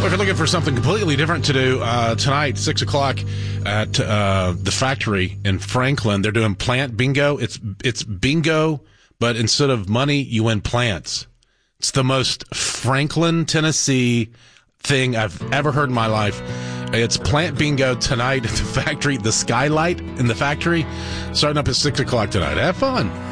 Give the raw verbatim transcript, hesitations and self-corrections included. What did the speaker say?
Well, if you're looking for something completely different to do, uh, tonight, six o'clock at uh, the factory in Franklin, they're doing plant bingo. It's it's bingo, but instead of money, you win plants. It's the most Franklin, Tennessee thing I've ever heard in my life. It's plant bingo tonight at the factory, the Skylight in the factory, starting up at six o'clock tonight. Have fun.